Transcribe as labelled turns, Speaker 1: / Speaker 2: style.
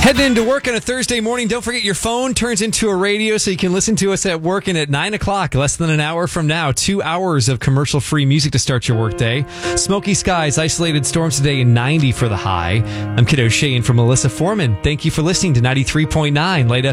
Speaker 1: Heading into work on a Thursday morning. Don't forget your phone turns into a radio so you can listen to us at work. And at 9 o'clock, less than an hour from now, 2 hours of commercial-free music to start your workday. Smoky skies, isolated storms today, and 90 for the high. I'm Kiddo Shea in for Melissa Foreman. Thank you for listening to 93.9 Late